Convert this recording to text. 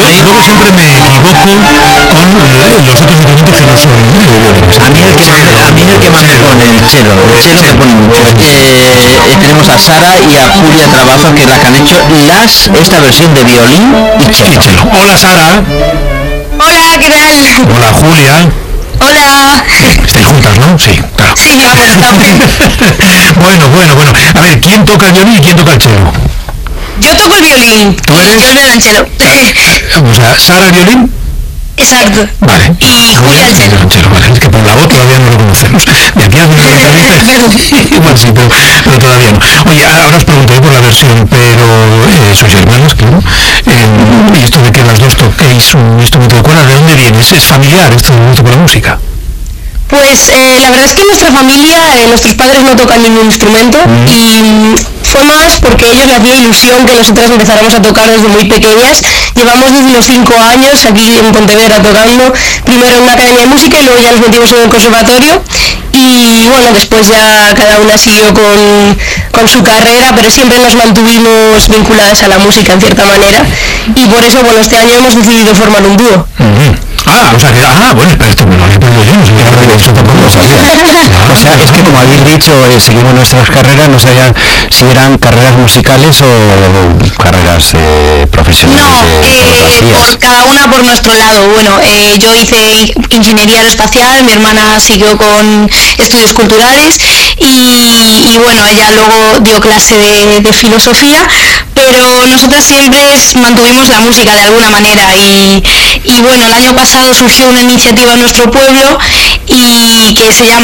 luego siempre me equivoco con los otros instrumentos que no son violines. A mí el que más me pone el chelo me pone mucho. Tenemos a Sara y a Julia Trabajo, que es la que han hecho esta versión de violín y chelo. Hola Sara. Hola, ¿qué tal? Hola Julia. Hola. Estáis juntas, ¿no? Sí, claro. Sí, vamos, estamos. Bueno. A ver, ¿quién toca el violín y quién toca el cello? Yo toco el violín. ¿Tú eres? Yo el violonchelo. O sea, Sara el violín. Exacto. Vale. Y Julia el cello. Vale, es que por la voz todavía no lo conocemos. De aquí a hacer una entrevista. Igual sí, pero todavía no. Oye, ahora os pregunté por la versión, pero sois hermanas, claro. Y esto de que las dos toquéis un instrumento de cuerda, ¿de dónde viene? ¿Es familiar esto con la música? Pues la verdad es que en nuestra familia, nuestros padres no tocan ningún instrumento y fue más porque ellos les hacía ilusión que nosotras empezáramos a tocar desde muy pequeñas. Llevamos desde los 5 años aquí en Pontevedra tocando, primero en una academia de música y luego ya nos metimos en el conservatorio. Y bueno, después ya cada una siguió con su carrera, pero siempre nos mantuvimos vinculadas a la música en cierta manera. Y por eso, bueno, este año hemos decidido formar un dúo. Bueno, pero esto me lo había perdido yo, no sabía que eso tampoco lo sabía. O sea, es que como habéis dicho, seguimos nuestras carreras, no sabían si eran carreras musicales o carreras profesionales. No, por cada una por nuestro lado. Bueno, yo hice ingeniería aeroespacial, mi hermana siguió con estudios culturales y bueno, ella luego dio clase de filosofía, pero nosotras siempre mantuvimos la música de alguna manera y bueno, el año pasado surgió una iniciativa en nuestro pueblo y que se llama